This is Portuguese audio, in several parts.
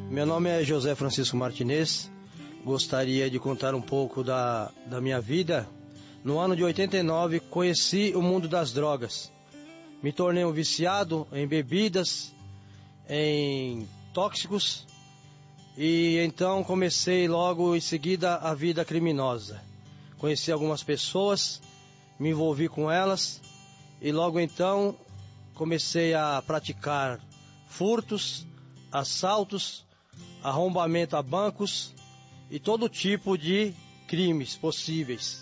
Meu nome é José Francisco Martinez. Gostaria de contar um pouco da minha vida. No ano de 89, conheci o mundo das drogas. Me tornei um viciado em bebidas, em tóxicos, e então comecei logo em seguida a vida criminosa. Conheci algumas pessoas, me envolvi com elas, e logo então comecei a praticar furtos, assaltos, arrombamento a bancos e todo tipo de crimes possíveis.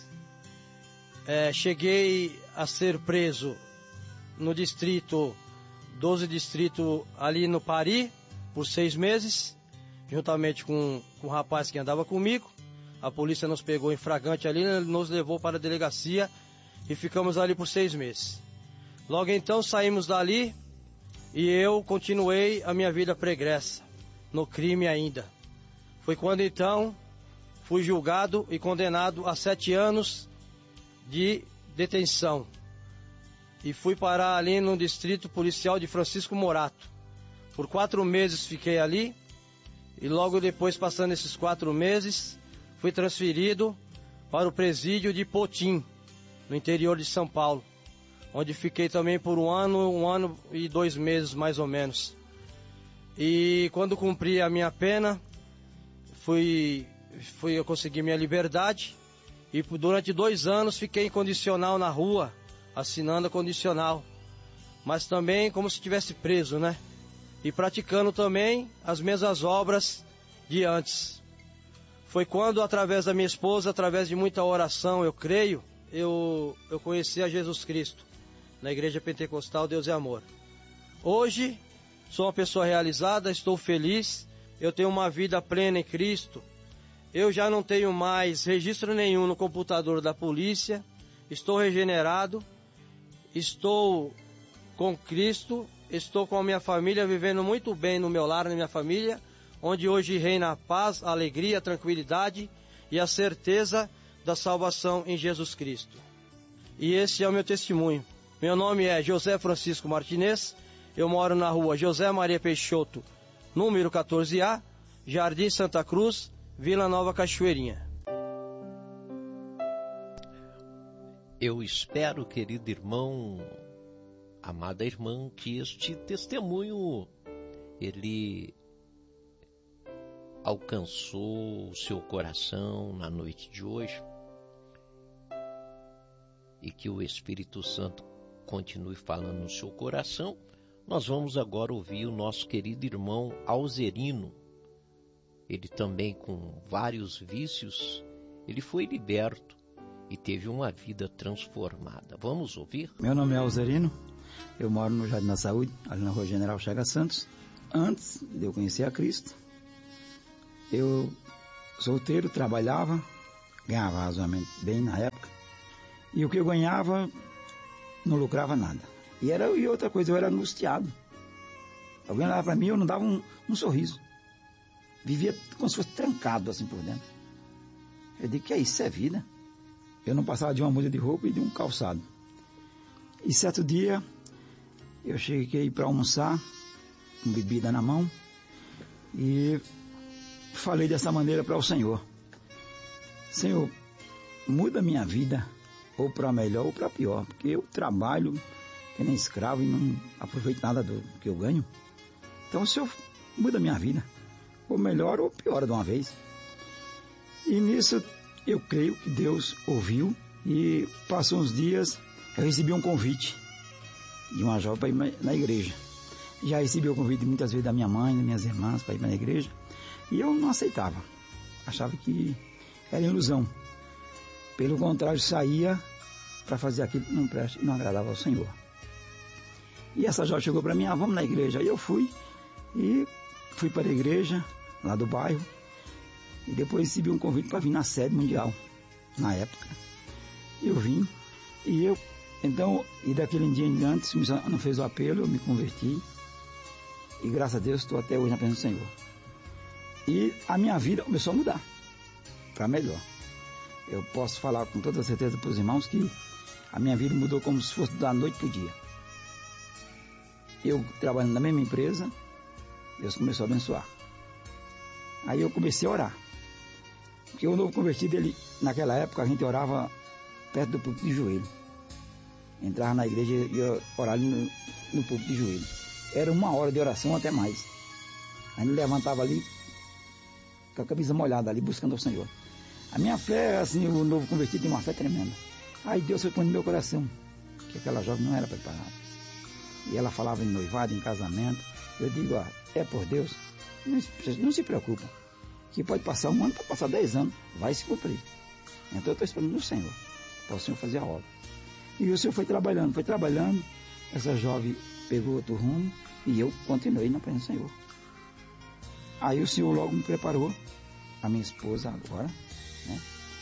Cheguei a ser preso no distrito, 12 distrito ali no Pari, por 6 meses, juntamente com um rapaz que andava comigo. A polícia nos pegou em flagrante ali, nos levou para a delegacia e ficamos ali por 6 meses. Logo então saímos dali e eu continuei a minha vida pregressa, no crime ainda. Foi quando então fui julgado e condenado a 7 anos de detenção. E fui parar ali no distrito policial de Francisco Morato. Por 4 meses fiquei ali e logo depois, passando esses 4 meses, fui transferido para o presídio de Potim, no interior de São Paulo, onde fiquei também por um ano e 2 meses mais ou menos. E quando cumpri a minha pena, eu consegui minha liberdade e durante 2 anos fiquei incondicional na rua, assinando a condicional, mas também como se estivesse preso, né? E praticando também as mesmas obras de antes. Foi quando, através da minha esposa, através de muita oração, eu creio, eu conheci a Jesus Cristo, na Igreja Pentecostal Deus é Amor. Hoje, sou uma pessoa realizada, estou feliz, eu tenho uma vida plena em Cristo. Eu já não tenho mais registro nenhum no computador da polícia, estou regenerado, estou com Cristo, estou com a minha família, vivendo muito bem no meu lar, na minha família, onde hoje reina a paz, a alegria, a tranquilidade e a certeza da salvação em Jesus Cristo. E esse é o meu testemunho. Meu nome é José Francisco Martinez, eu moro na rua José Maria Peixoto, número 14A, Jardim Santa Cruz, Vila Nova Cachoeirinha. Eu espero, querido irmão, amada irmã, que este testemunho, ele alcançou o seu coração na noite de hoje e que o Espírito Santo continue falando no seu coração. Nós vamos agora ouvir o nosso querido irmão Alzerino. Ele também, com vários vícios, ele foi liberto e teve uma vida transformada. Vamos ouvir? Meu nome é Alzerino, eu moro no Jardim da Saúde, ali na Rua General Chagas Santos. Antes de eu conhecer a Cristo, eu, solteiro, trabalhava, ganhava razoavelmente bem na época, e o que eu ganhava não lucrava nada. E outra coisa, eu era angustiado. Alguém olhava para mim, eu não dava um sorriso. Vivia como se fosse trancado assim por dentro. Eu digo, que é isso? Isso é vida. Eu não passava de uma muda de roupa e de um calçado. E certo dia, eu cheguei para almoçar, com bebida na mão, e falei dessa maneira para o Senhor: Senhor, muda minha vida, ou para melhor ou para pior, porque eu trabalho que nem escravo e não aproveito nada do que eu ganho. Então o Senhor muda minha vida, ou melhor ou pior de uma vez. E nisso eu creio que Deus ouviu, e passou uns dias, eu recebi um convite de uma jovem para ir na igreja. Já recebi o convite muitas vezes da minha mãe, das minhas irmãs para ir na igreja, e eu não aceitava, achava que era ilusão. Pelo contrário, saía para fazer aquilo que não presta e não agradava ao Senhor. E essa jovem chegou para mim: vamos na igreja. Aí eu fui para a igreja lá do bairro, e depois recebi um convite para vir na sede mundial. Na época eu vim, e daquele dia em diante, o senhor não fez o apelo, eu me converti, e graças a Deus estou até hoje na presença do Senhor. E a minha vida começou a mudar para melhor. Eu posso falar com toda certeza para os irmãos que a minha vida mudou como se fosse da noite para o dia. Eu trabalhando na mesma empresa, Deus começou a abençoar. Aí eu comecei a orar. Porque o novo convertido, naquela época, a gente orava perto do púlpito de joelho. Entrava na igreja e ia orar ali no púlpito de joelho. Era 1 hora de oração, até mais. A gente levantava ali com a camisa molhada ali, buscando o Senhor. A minha fé, assim, o novo convertido tem uma fé tremenda. Aí Deus foi pondo no meu coração que aquela jovem não era preparada. E ela falava em noivado, em casamento. Eu digo, é por Deus, não se preocupa. Que pode passar 1 ano, pode passar 10 anos, vai se cumprir. Então eu estou esperando no Senhor, para o Senhor fazer a obra. E o Senhor foi trabalhando, essa jovem pegou outro rumo e eu continuei na presença do Senhor. Aí o Senhor logo me preparou, a minha esposa agora, né?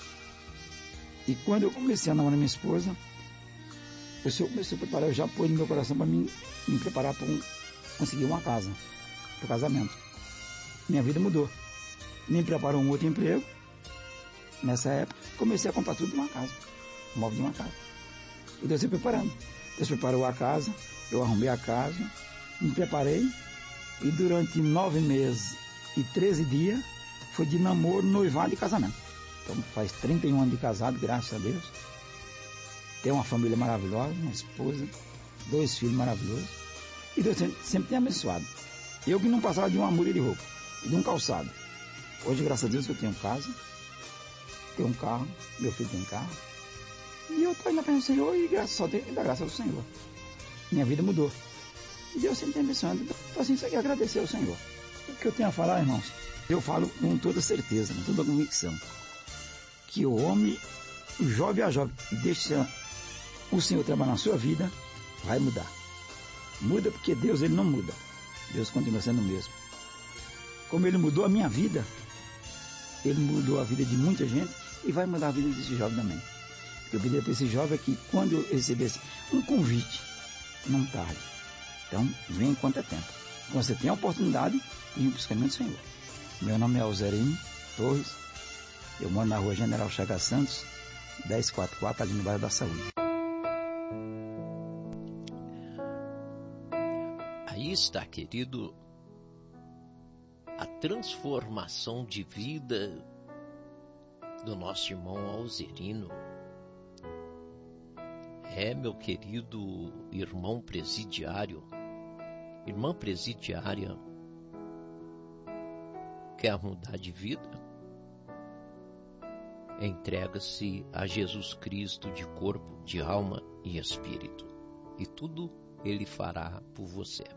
E quando eu comecei a namorar minha esposa, o Senhor começou a preparar, eu já pôs no meu coração para me preparar para conseguir uma casa, para o casamento. Minha vida mudou. Me preparou um outro emprego. Nessa época, comecei a comprar tudo de uma casa, móvel de uma casa. E Deus se preparando. Deus preparou a casa, eu arrumei a casa, me preparei, e durante 9 meses e 13 dias, foi de namoro, noivado e casamento. Então faz 31 anos de casado, graças a Deus. Tem uma família maravilhosa, uma esposa, 2 filhos maravilhosos. E Deus sempre tem abençoado. Eu que não passava de uma muda de roupa, de um calçado. Hoje, graças a Deus, eu tenho casa, tenho um carro, meu filho tem carro. E eu estou indo na presença do Senhor e só tenho da graça do Senhor. Minha vida mudou. E Deus sempre tem abençoado. Então, assim, isso aqui é agradecer ao Senhor. O que eu tenho a falar, irmãos, eu falo com toda certeza, com toda convicção, que o homem, o jovem a jovem, deixa o Senhor trabalhar na sua vida, vai mudar. Muda porque Deus, Ele não muda. Deus continua sendo o mesmo. Como Ele mudou a minha vida, Ele mudou a vida de muita gente e vai mudar a vida desse jovem também. O que eu pedi para esse jovem é que quando eu recebesse um convite, não tarde. Então, vem enquanto é tempo. Quando você tem a oportunidade, vem para os caminhos do Senhor. Meu nome é Alzerino Torres. Eu moro na rua General Chagas Santos, 1044, ali no bairro da Saúde. Aí está, querido, a transformação de vida do nosso irmão Alzerino. Meu querido irmão presidiário, irmã presidiária, quer mudar de vida? Entrega-se a Jesus Cristo de corpo, de alma e espírito, e tudo Ele fará por você.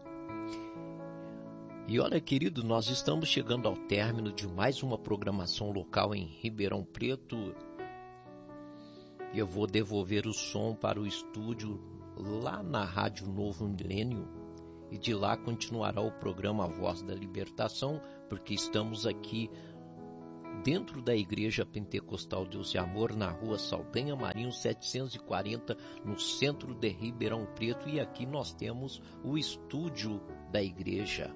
E olha, querido, nós estamos chegando ao término de mais uma programação local em Ribeirão Preto. Eu vou devolver o som para o estúdio lá na Rádio Novo Milênio e de lá continuará o programa Voz da Libertação, porque estamos aqui dentro da Igreja Pentecostal Deus e Amor, na rua Saldanha Marinho 740, no centro de Ribeirão Preto, e aqui nós temos o estúdio da igreja.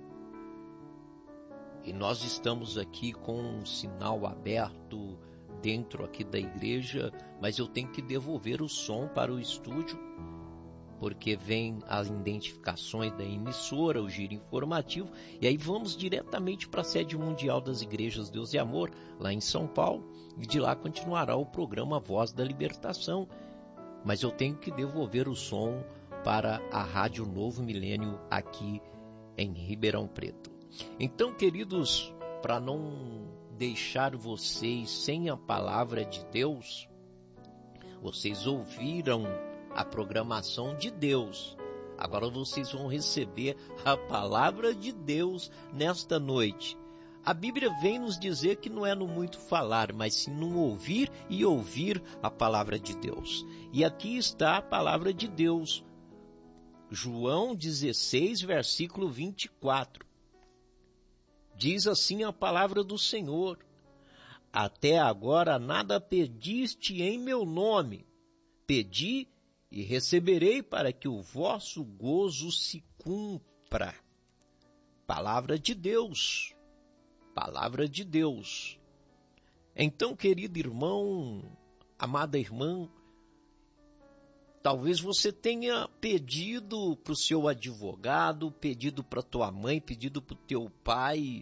E nós estamos aqui com um sinal aberto dentro aqui da igreja, mas eu tenho que devolver o som para o estúdio, porque vem as identificações da emissora, o giro informativo, e aí vamos diretamente para a sede mundial das igrejas Deus e Amor, lá em São Paulo, e de lá continuará o programa Voz da Libertação. Mas eu tenho que devolver o som para a Rádio Novo Milênio aqui em Ribeirão Preto. Então, queridos, para não deixar vocês sem a palavra de Deus, vocês ouviram a programação de Deus. Agora vocês vão receber a palavra de Deus nesta noite. A Bíblia vem nos dizer que não é no muito falar, mas sim no ouvir e ouvir a palavra de Deus. E aqui está a palavra de Deus. João 16, versículo 24. Diz assim a palavra do Senhor: até agora nada pediste em meu nome. Pedi e receberei, para que o vosso gozo se cumpra. Palavra de Deus. Palavra de Deus. Então, querido irmão, amada irmã, talvez você tenha pedido para o seu advogado, pedido para tua mãe, pedido para o teu pai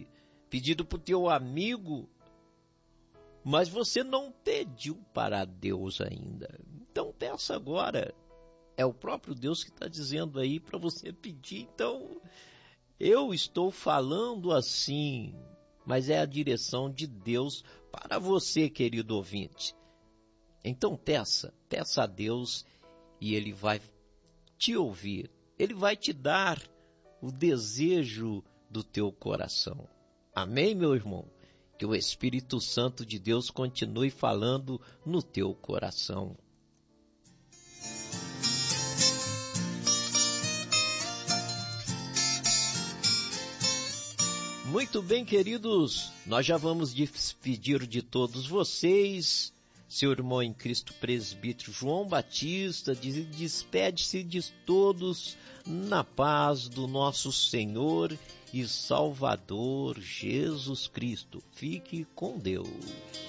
pedido para o teu amigo, mas você não pediu para Deus ainda. Então peça agora. É o próprio Deus que está dizendo aí para você pedir. Então, eu estou falando assim, mas é a direção de Deus para você, querido ouvinte. Então peça a Deus e Ele vai te ouvir. Ele vai te dar o desejo do teu coração. Amém, meu irmão? Que o Espírito Santo de Deus continue falando no teu coração. Muito bem, queridos, nós já vamos despedir de todos vocês. Seu irmão em Cristo, presbítero João Batista, despede-se de todos na paz do nosso Senhor e Salvador Jesus Cristo. Fique com Deus.